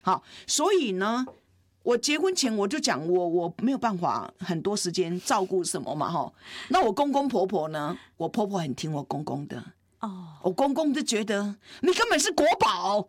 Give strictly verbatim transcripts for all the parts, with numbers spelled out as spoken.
好，所以呢，我结婚前我就讲我我没有办法很多时间照顾什么嘛哈。那我公公婆婆呢，我婆婆很听我公公的哦，我公公就觉得你根本是国宝。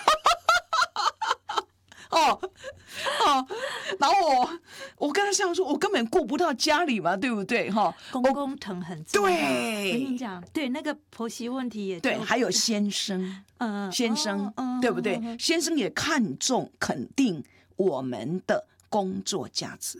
哦哦，然后我我跟他笑说，我根本顾不到家里嘛，对不对？哈， 公公疼很重要。 对， 跟你讲，对那个婆媳问题也对，还有先生，嗯，先生，哦嗯、对不对？嗯、先生也看重肯定我们的工作价值。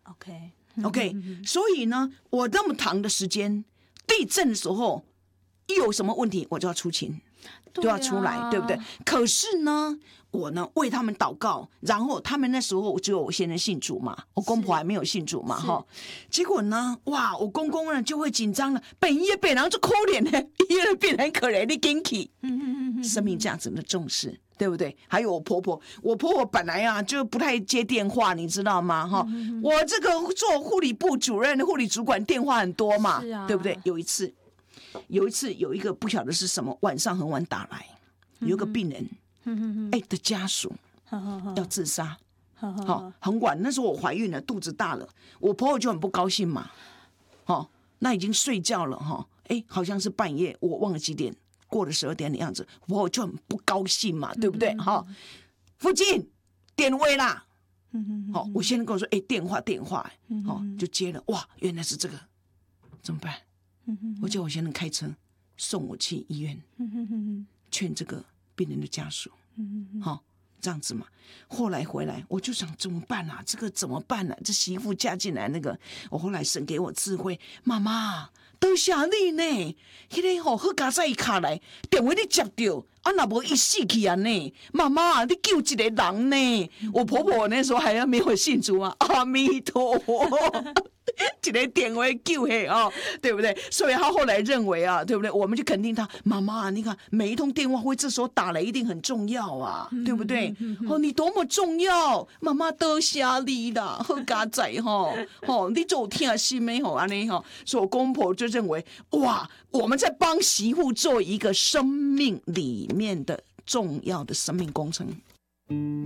OK OK，、嗯、所以呢，我那么长的时间，地震的时候一有什么问题，我就要出勤。就要出来， 对,、啊、对不对？可是呢，我呢为他们祷告，然后他们那时候只有我先生信主嘛，我公婆还没有信主嘛，哈。结果呢，哇，我公公呢就会紧张了，本夜本人就可怜呢，医院的病人可怜，你紧起，生命价值的重视，对不对？还有我婆婆，我婆婆本来啊就不太接电话，你知道吗？哈，我这个做护理部主任、护理主管电话很多嘛，啊、对不对？有一次。有一次，有一个不晓得是什么，晚上很晚打来，有一个病人，哎、欸、的家属要自杀，好，很晚，那时候我怀孕了，肚子大了，我婆婆就很不高兴嘛，好，那已经睡觉了哈，哎、欸，好像是半夜，我忘了几点，过了十二点的样子，我婆婆就很不高兴嘛，对不对？哈，附近点位啦，好，我先生跟我说，哎、欸，电话电话，好，就接了，哇，原来是这个，怎么办？我叫我先生开车送我去医院，劝这个病人的家属，好这样子嘛。后来回来，我就想怎么办啊？这个怎么办啊？这媳妇嫁进来那个，我后来神给我智慧，妈妈多谢你呢。迄个吼好家在卡来电话你接到，啊那无一死去啊呢？妈妈你救一个人呢？我婆婆那时候还要没有信主啊，阿弥陀佛。一个电话救黑啊，对不对？所以他后来认为啊，对不对？我们就肯定他妈妈，你看每一通电话会这时候打来一定很重要啊，对不对？哦，你多么重要，妈妈多谢你啦，好家仔哈，哦，你做听心没好安尼哈，所以我公婆就认为哇，我们在帮媳妇做一个生命里面的重要的生命工程。